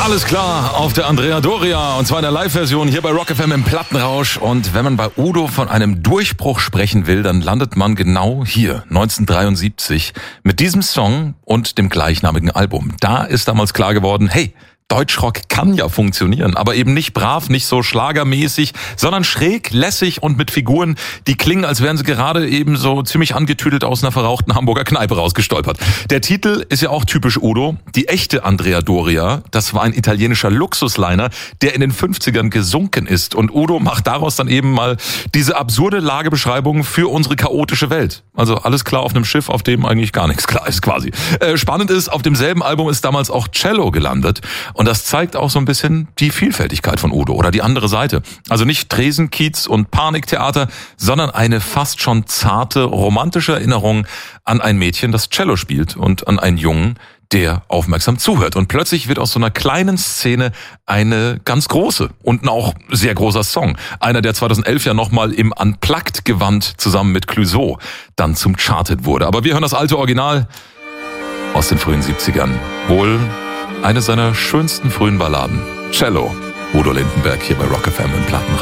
Alles klar, auf der Andrea Doria und zwar in der Live-Version hier bei Rock FM im Plattenrausch. Und wenn man bei Udo von einem Durchbruch sprechen will, dann landet man genau hier, 1973, mit diesem Song und dem gleichnamigen Album. Da ist damals klar geworden, hey, Deutschrock kann ja funktionieren, aber eben nicht brav, nicht so schlagermäßig, sondern schräg, lässig und mit Figuren, die klingen, als wären sie gerade eben so ziemlich angetüdelt aus einer verrauchten Hamburger Kneipe rausgestolpert. Der Titel ist ja auch typisch Udo. Die echte Andrea Doria, das war ein italienischer Luxusliner, der in den 50ern gesunken ist. Und Udo macht daraus dann eben mal diese absurde Lagebeschreibung für unsere chaotische Welt. Also alles klar auf einem Schiff, auf dem eigentlich gar nichts klar ist quasi. Spannend ist, auf demselben Album ist damals auch Cello gelandet. Und das zeigt auch so ein bisschen die Vielfältigkeit von Udo oder die andere Seite. Also nicht Tresenkiez und Paniktheater, sondern eine fast schon zarte, romantische Erinnerung an ein Mädchen, das Cello spielt und an einen Jungen, der aufmerksam zuhört. Und plötzlich wird aus so einer kleinen Szene eine ganz große und ein auch sehr großer Song. Einer, der 2011 ja nochmal im Unplugged-Gewand zusammen mit Clouseau dann zum Charted wurde. Aber wir hören das alte Original aus den frühen 70ern. Wohl eine seiner schönsten frühen Balladen. Cello, Udo Lindenberg hier bei Rock FM im Plattenrausch.